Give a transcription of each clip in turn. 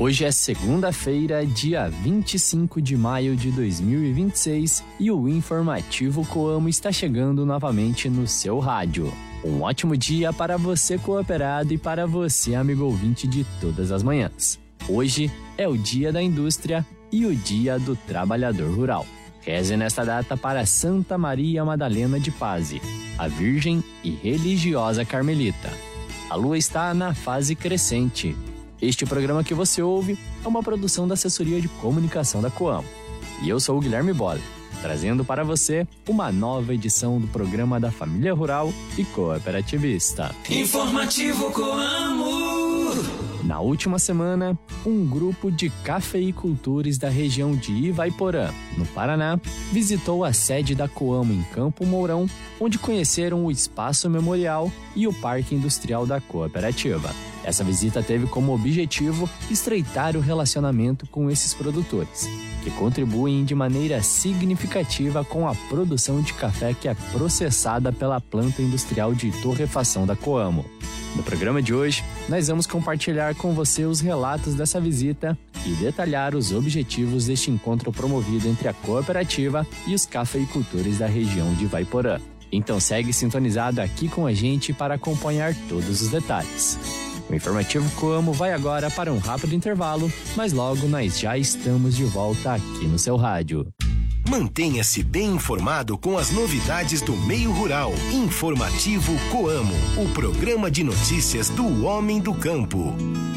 Hoje é segunda-feira, dia 25 de maio de 2026 e o Informativo Coamo está chegando novamente no seu rádio. Um ótimo dia para você cooperado e para você amigo ouvinte de todas as manhãs. Hoje é o Dia da Indústria e o Dia do Trabalhador Rural. Reze nesta data para Santa Maria Madalena de Paz, a Virgem e Religiosa Carmelita. A lua está na fase crescente. Este programa que você ouve é uma produção da Assessoria de Comunicação da Coamo. E eu sou o Guilherme Bolle, trazendo para você uma nova edição do programa da Família Rural e Cooperativista. Informativo Coamo. Na última semana, um grupo de cafeicultores da região de Ivaiporã, no Paraná, visitou a sede da Coamo em Campo Mourão, onde conheceram o Espaço Memorial e o Parque Industrial da Cooperativa. Essa visita teve como objetivo estreitar o relacionamento com esses produtores, que contribuem de maneira significativa com a produção de café que é processada pela planta industrial de torrefação da Coamo. No programa de hoje, nós vamos compartilhar com você os relatos dessa visita e detalhar os objetivos deste encontro promovido entre a cooperativa e os cafeicultores da região de Ivaiporã. Então segue sintonizado aqui com a gente para acompanhar todos os detalhes. O Informativo Coamo vai agora para um rápido intervalo, mas logo nós já estamos de volta aqui no seu rádio. Mantenha-se bem informado com as novidades do meio rural. Informativo Coamo, o programa de notícias do homem do campo.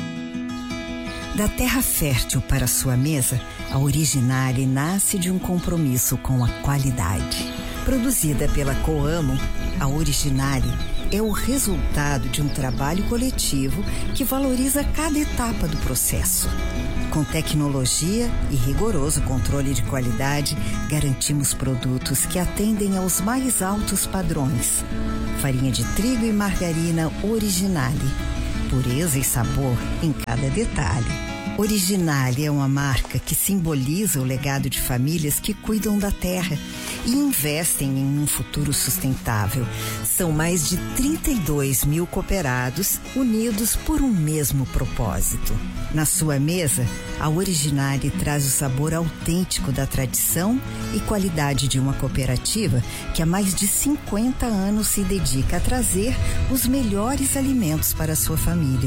Da terra fértil para sua mesa, a Originale nasce de um compromisso com a qualidade. Produzida pela Coamo, a Originale é o resultado de um trabalho coletivo que valoriza cada etapa do processo. Com tecnologia e rigoroso controle de qualidade, garantimos produtos que atendem aos mais altos padrões. Farinha de trigo e margarina Originale. Pureza e sabor em cada detalhe. Originale é uma marca que simboliza o legado de famílias que cuidam da terra e investem em um futuro sustentável. São mais de 32 mil cooperados unidos por um mesmo propósito. Na sua mesa, a Originale traz o sabor autêntico da tradição e qualidade de uma cooperativa que há mais de 50 anos se dedica a trazer os melhores alimentos para a sua família.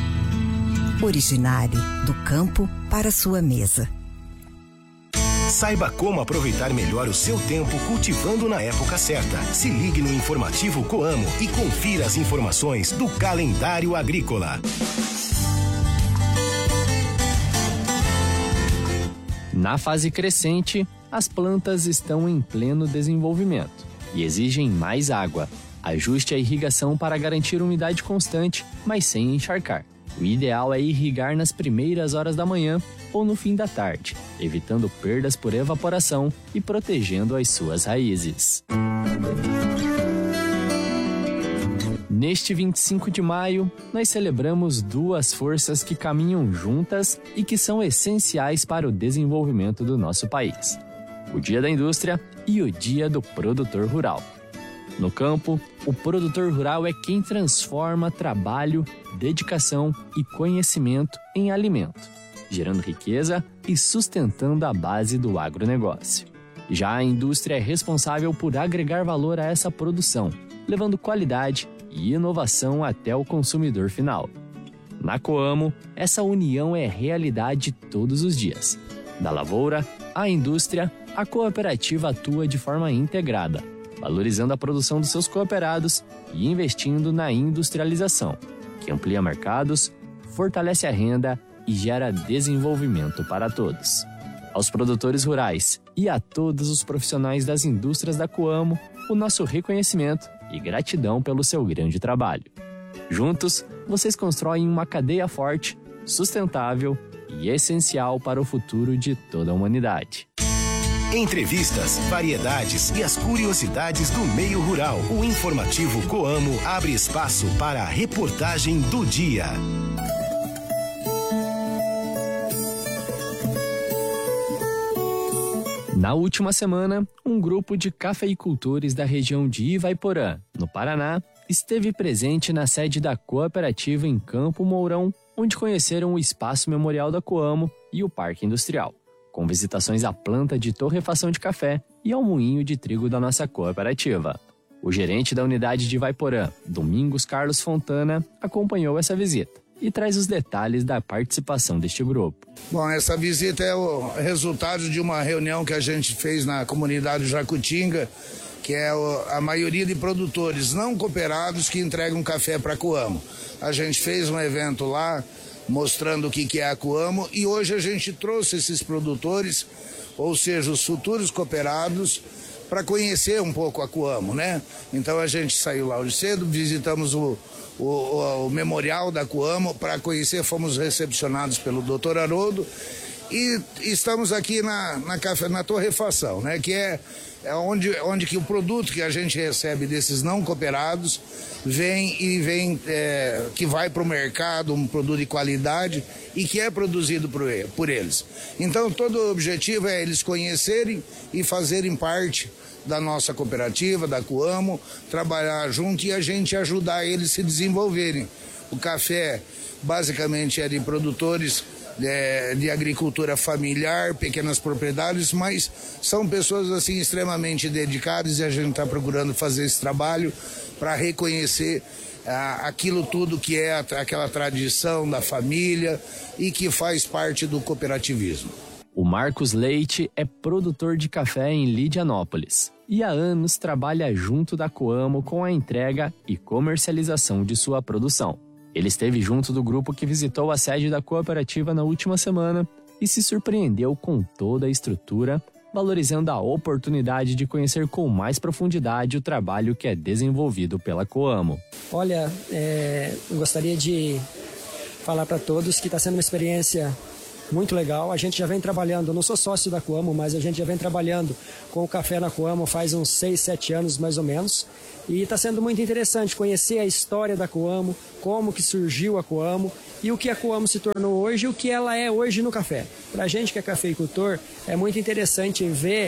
Originale, do campo para a sua mesa. Saiba como aproveitar melhor o seu tempo cultivando na época certa. Se ligue no Informativo Coamo e confira as informações do calendário agrícola. Na fase crescente, as plantas estão em pleno desenvolvimento e exigem mais água. Ajuste a irrigação para garantir umidade constante, mas sem encharcar. O ideal é irrigar nas primeiras horas da manhã ou no fim da tarde, evitando perdas por evaporação e protegendo as suas raízes. Neste 25 de maio, nós celebramos duas forças que caminham juntas e que são essenciais para o desenvolvimento do nosso país: o Dia da Indústria e o Dia do Produtor Rural. No campo, o produtor rural é quem transforma trabalho, dedicação e conhecimento em alimento, gerando riqueza e sustentando a base do agronegócio. Já a indústria é responsável por agregar valor a essa produção, levando qualidade e inovação até o consumidor final. Na Coamo, essa união é realidade todos os dias. Da lavoura à indústria, a cooperativa atua de forma integrada, valorizando a produção dos seus cooperados e investindo na industrialização, que amplia mercados, fortalece a renda e gera desenvolvimento para todos. Aos produtores rurais e a todos os profissionais das indústrias da Coamo, o nosso reconhecimento e gratidão pelo seu grande trabalho. Juntos, vocês constroem uma cadeia forte, sustentável e essencial para o futuro de toda a humanidade. Entrevistas, variedades e as curiosidades do meio rural. O Informativo Coamo abre espaço para a reportagem do dia. Na última semana, um grupo de cafeicultores da região de Ivaiporã, no Paraná, esteve presente na sede da cooperativa em Campo Mourão, onde conheceram o Espaço Memorial da Coamo e o Parque Industrial, com visitações à planta de torrefação de café e ao moinho de trigo da nossa cooperativa. O gerente da unidade de Ivaiporã, Domingos Carlos Fontana, acompanhou essa visita e traz os detalhes da participação deste grupo. Bom, essa visita é o resultado de uma reunião que a gente fez na comunidade Jacutinga, que é a maioria de produtores não cooperados que entregam café para a Coamo. A gente fez um evento lá mostrando o que é a Coamo e hoje a gente trouxe esses produtores, ou seja, os futuros cooperados, para conhecer um pouco a Coamo, né? Então a gente saiu lá hoje cedo, visitamos o memorial da Coamo para conhecer, fomos recepcionados pelo Dr. Haroldo e estamos aqui na torrefação, né? Que é onde que o produto que a gente recebe desses não cooperados que vai para o mercado, um produto de qualidade e que é produzido por eles. Então todo o objetivo é eles conhecerem e fazerem parte da nossa cooperativa, da Coamo, trabalhar junto e a gente ajudar eles a se desenvolverem. O café basicamente é de produtores de agricultura familiar, pequenas propriedades, mas são pessoas assim extremamente dedicadas e a gente está procurando fazer esse trabalho para reconhecer aquilo tudo que é aquela tradição da família e que faz parte do cooperativismo. O Marcos Leite é produtor de café em Lidianópolis e há anos trabalha junto da Coamo com a entrega e comercialização de sua produção. Ele esteve junto do grupo que visitou a sede da cooperativa na última semana e se surpreendeu com toda a estrutura, valorizando a oportunidade de conhecer com mais profundidade o trabalho que é desenvolvido pela Coamo. Olha, eu gostaria de falar para todos que está sendo uma experiência muito legal. A gente já vem trabalhando, eu não sou sócio da Coamo, mas a gente já vem trabalhando com o café na Coamo faz uns 6, 7 anos mais ou menos. E está sendo muito interessante conhecer a história da Coamo, como que surgiu a Coamo e o que a Coamo se tornou hoje e o que ela é hoje no café. Para a gente que é cafeicultor, é muito interessante ver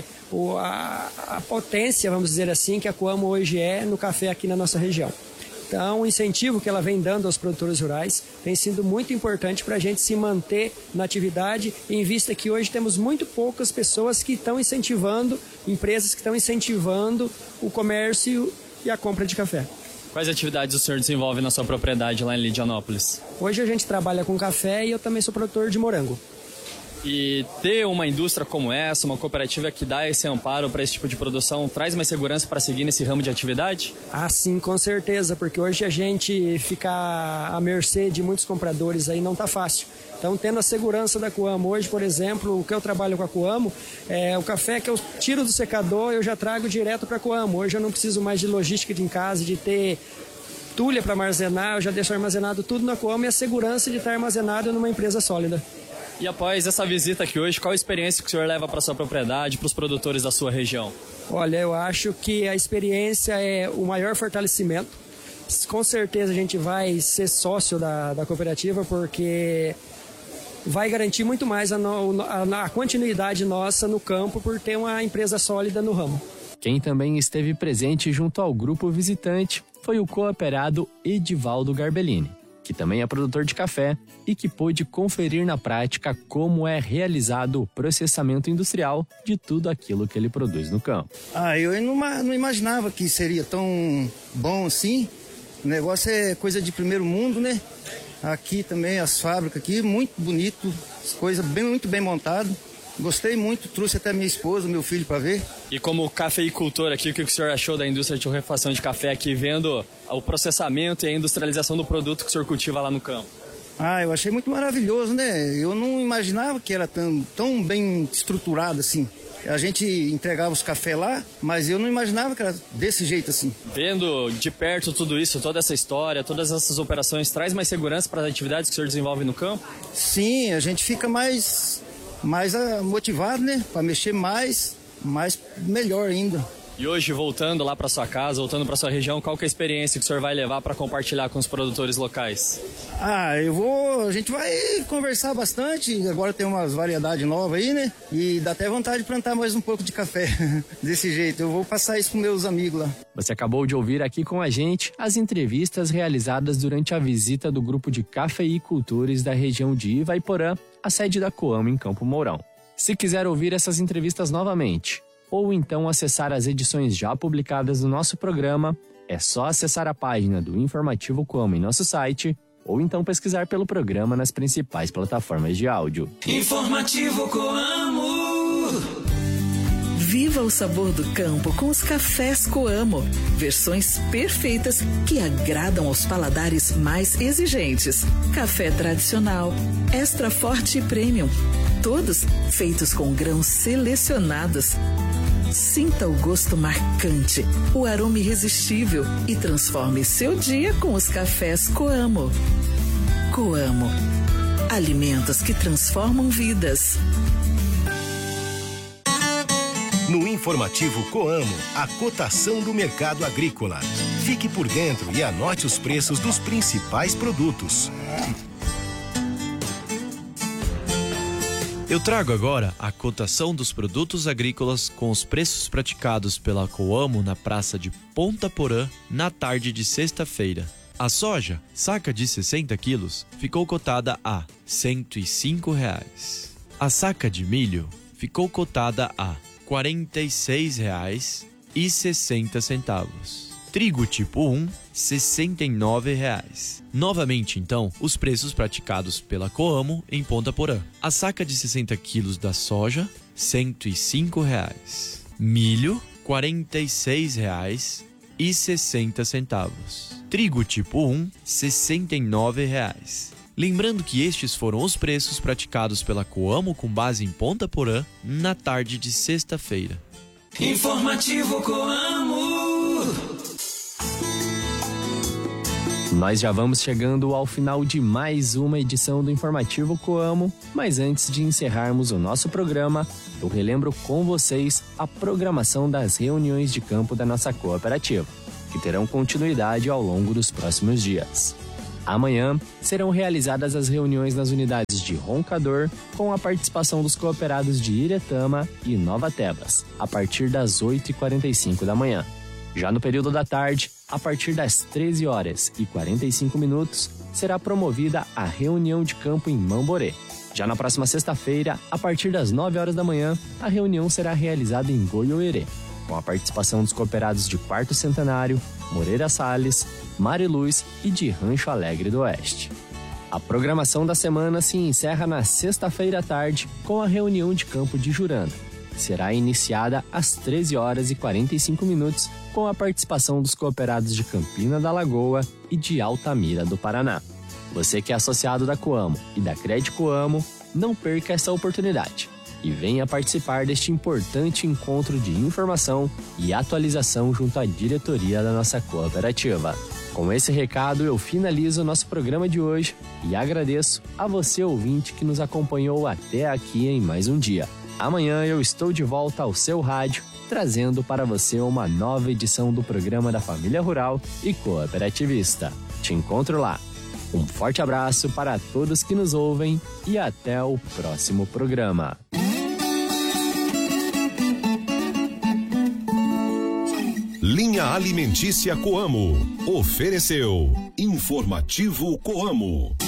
a potência, vamos dizer assim, que a Coamo hoje é no café aqui na nossa região. Então, o incentivo que ela vem dando aos produtores rurais tem sido muito importante para a gente se manter na atividade, em vista que hoje temos muito poucas pessoas que estão incentivando, empresas que estão incentivando o comércio e a compra de café. Quais atividades o senhor desenvolve na sua propriedade lá em Lidianópolis? Hoje a gente trabalha com café e eu também sou produtor de morango. E ter uma indústria como essa, uma cooperativa que dá esse amparo para esse tipo de produção, traz mais segurança para seguir nesse ramo de atividade? Ah, sim, com certeza, porque hoje a gente ficar à mercê de muitos compradores aí não está fácil. Então, tendo a segurança da Coamo hoje, por exemplo, o que eu trabalho com a Coamo, o café que eu tiro do secador, eu já trago direto para a Coamo. Hoje eu não preciso mais de logística em casa, de ter tulha para armazenar, eu já deixo armazenado tudo na Coamo e a segurança de estar armazenado numa empresa sólida. E após essa visita aqui hoje, qual a experiência que o senhor leva para a sua propriedade, para os produtores da sua região? Olha, eu acho que a experiência é o maior fortalecimento. Com certeza a gente vai ser sócio da cooperativa porque vai garantir muito mais a continuidade nossa no campo por ter uma empresa sólida no ramo. Quem também esteve presente junto ao grupo visitante foi o cooperado Edivaldo Garbellini, que também é produtor de café e que pôde conferir na prática como é realizado o processamento industrial de tudo aquilo que ele produz no campo. Eu não imaginava que seria tão bom assim. O negócio é coisa de primeiro mundo, né? Aqui também as fábricas aqui, muito bonito, coisa muito bem montada. Gostei muito, trouxe até minha esposa, meu filho para ver. E como cafeicultor aqui, o que o senhor achou da indústria de torrefação de café aqui, vendo o processamento e a industrialização do produto que o senhor cultiva lá no campo? Eu achei muito maravilhoso, né? Eu não imaginava que era tão bem estruturado assim. A gente entregava os cafés lá, mas eu não imaginava que era desse jeito assim. Vendo de perto tudo isso, toda essa história, todas essas operações, traz mais segurança para as atividades que o senhor desenvolve no campo? Sim, a gente fica mais motivado, né? Para mexer mais melhor ainda. E hoje, voltando lá para sua casa, voltando para sua região, qual que é a experiência que o senhor vai levar para compartilhar com os produtores locais? A gente vai conversar bastante, agora tem umas variedades novas aí, né? E dá até vontade de plantar mais um pouco de café, desse jeito. Eu vou passar isso para meus amigos lá. Você acabou de ouvir aqui com a gente as entrevistas realizadas durante a visita do grupo de cafeicultores da região de Ivaiporã, a sede da Coamo em Campo Mourão. Se quiser ouvir essas entrevistas novamente, ou então acessar as edições já publicadas do nosso programa, é só acessar a página do Informativo Coamo em nosso site, ou então pesquisar pelo programa nas principais plataformas de áudio. Informativo Coamo. Viva o sabor do campo com os cafés Coamo. Versões perfeitas que agradam aos paladares mais exigentes. Café tradicional, extra forte e premium. Todos feitos com grãos selecionados. Sinta o gosto marcante, o aroma irresistível e transforme seu dia com os cafés Coamo. Coamo. Alimentos que transformam vidas. No Informativo Coamo, a cotação do mercado agrícola. Fique por dentro e anote os preços dos principais produtos. Eu trago agora a cotação dos produtos agrícolas com os preços praticados pela Coamo na praça de Ponta Porã na tarde de sexta-feira. A soja, saca de 60 quilos, ficou cotada a R$ 105. A saca de milho ficou cotada a R$ 46,60. Trigo tipo 1, R$ 69. Novamente, então, os preços praticados pela Coamo em Ponta Porã. A saca de 60 quilos da soja, R$ 105. Milho, R$ 46,60. Trigo tipo 1, R$ 69. Lembrando que estes foram os preços praticados pela Coamo com base em Ponta Porã na tarde de sexta-feira. Informativo Coamo. Nós já vamos chegando ao final de mais uma edição do Informativo Coamo, mas antes de encerrarmos o nosso programa, eu relembro com vocês a programação das reuniões de campo da nossa cooperativa, que terão continuidade ao longo dos próximos dias. Amanhã serão realizadas as reuniões nas unidades de Roncador, com a participação dos cooperados de Iretama e Nova Tebas, a partir das 8h45 da manhã. Já no período da tarde, a partir das 13h45, será promovida a reunião de campo em Mamborê. Já na próxima sexta-feira, a partir das 9h da manhã, a reunião será realizada em Goiôerê, com a participação dos cooperados de Quarto Centenário, Moreira Salles, Mariluz e de Rancho Alegre do Oeste. A programação da semana se encerra na sexta-feira à tarde com a reunião de campo de Juranda. Será iniciada às 13h45 com a participação dos cooperados de Campina da Lagoa e de Altamira do Paraná. Você que é associado da Coamo e da Cred Coamo, não perca essa oportunidade e venha participar deste importante encontro de informação e atualização junto à diretoria da nossa cooperativa. Com esse recado, eu finalizo o nosso programa de hoje e agradeço a você, ouvinte, que nos acompanhou até aqui em mais um dia. Amanhã eu estou de volta ao seu rádio, trazendo para você uma nova edição do programa da Família Rural e Cooperativista. Te encontro lá. Um forte abraço para todos que nos ouvem e até o próximo programa. Linha Alimentícia Coamo. Ofereceu Informativo Coamo.